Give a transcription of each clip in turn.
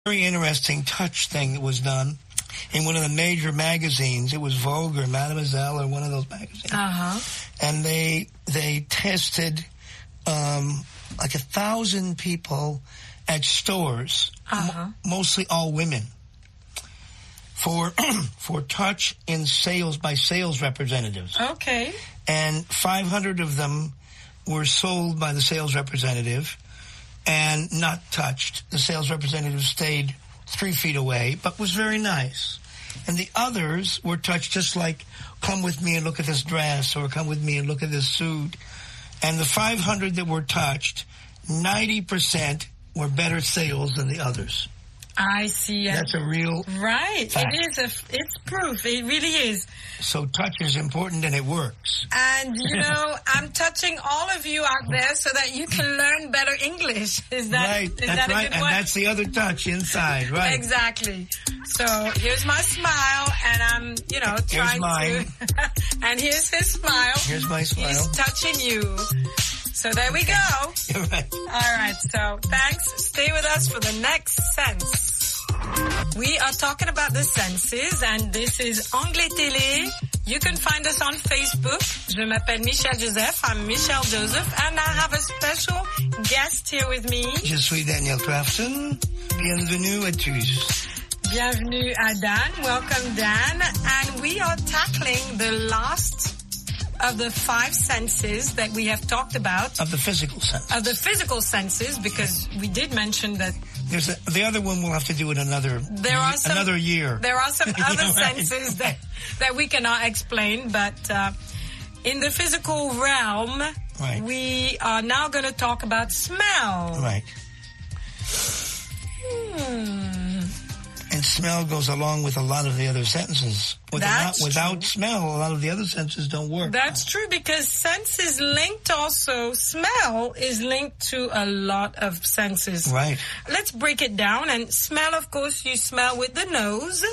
very interesting touch thing that was done in one of the major magazines. It was Vogue or Mademoiselle or one of those magazines. And they tested like 1,000 people at stores, mostly all women, for touch in sales by sales representatives. Okay. And 500 of them were sold by the sales representative and not touched. The sales representative stayed 3 feet away, but was very nice. And the others were touched just like, come with me and look at this dress, or come with me and look at this suit. And the 500 that were touched, 90% were better sales than the others. I see. That's a real right. fact. It is. It's proof. It really is. So touch is important, and it works. And I'm touching all of you out there so that you can learn better English. Is that right? Is that's that right. a good And one? that's the other touch inside, right? Exactly. So here's my smile, and I'm trying to. And here's his smile. Here's my smile. He's touching you. So there we go. You're right. All right. So thanks. Stay with us for the next sense. We are talking about the senses, and this is Anglais Télé. You can find us on Facebook. Je m'appelle Michelle Joseph. I'm Michelle Joseph, and I have a special guest here with me. Je suis Daniel Crafton. Bienvenue à tous. Bienvenue à Dan. Welcome, Dan. And we are tackling the last of the 5 senses that we have talked about. Of the physical sense. Of the physical senses, because we did mention that the other one we'll have to do it another year. There are some other senses that we cannot explain, but in the physical realm, right. We are now going to talk about smell. Right. And smell goes along with a lot of the other senses. Without smell, a lot of the other senses don't work. That's true, because sense is linked also. Smell is linked to a lot of senses. Right. Let's break it down. And smell, of course, you smell with the nose.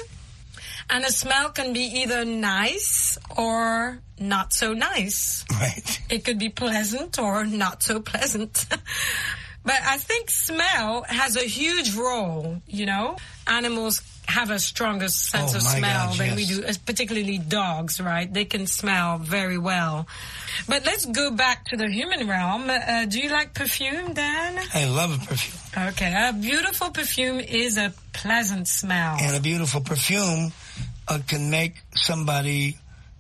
And a smell can be either nice or not so nice. Right. It could be pleasant or not so pleasant. But I think smell has a huge role, Animals have a stronger sense of smell than we do, particularly dogs, right? They can smell very well. But let's go back to the human realm. Do you like perfume, Dan? I love perfume. Okay, a beautiful perfume is a pleasant smell. And a beautiful perfume can make somebody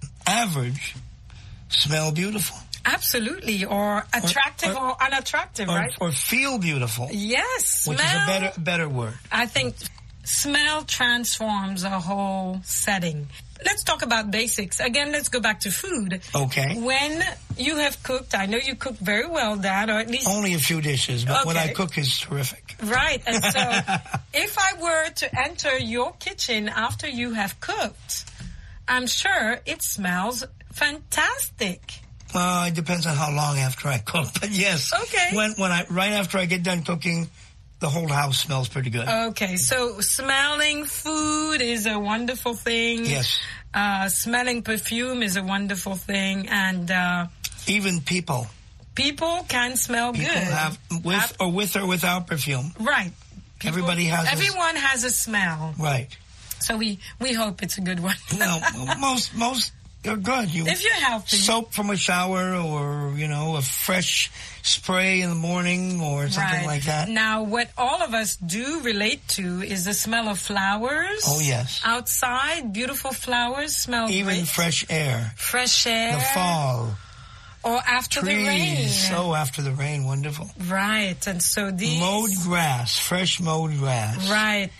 average smell beautiful. Absolutely, or attractive or unattractive, right? Or feel beautiful. Yes, smell. Which is a better word. I think smell transforms a whole setting. Let's talk about basics. Again, let's go back to food. Okay. When you have cooked, I know you cook very well, Dad, or at least... Only a few dishes, but what I cook is terrific. Right, and so if I were to enter your kitchen after you have cooked, I'm sure it smells fantastic. Well, it depends on how long after I cook, but yes. Okay. Right after I get done cooking, the whole house smells pretty good. Okay, so smelling food is a wonderful thing. Yes. Smelling perfume is a wonderful thing, and even people. People can smell good. People have with or without perfume. Right. Everyone has a smell. Right. So we hope it's a good one. No, most they're good. If you're healthy. Soap from a shower, or, a fresh spray in the morning, or something like that. Now, what all of us do relate to is the smell of flowers. Oh, yes. Outside, beautiful flowers smell even great. Fresh air. Fresh air. The fall. Or after Trees. the rain. So after the rain, wonderful. Right, and so these... Mowed grass, fresh mowed grass. Right,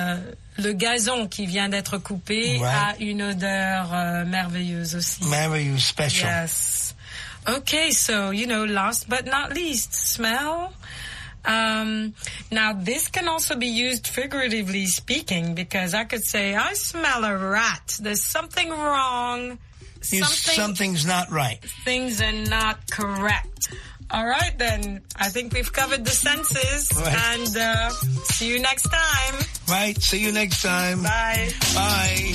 le gazon qui vient d'être coupé a une odeur merveilleuse aussi. Merveilleuse, special. Yes. Okay, so, last but not least, smell. Now, this can also be used figuratively speaking, because I could say, I smell a rat. There's something wrong. Something's not right. Things are not correct. All right, then. I think we've covered the senses. Right. And see you next time. Right. See you next time. Bye. Bye.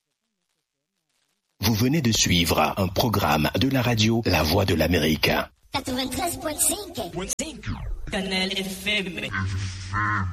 Vous venez de suivre un programme de la radio La Voix de l'Amérique. 93.5. Canal FM.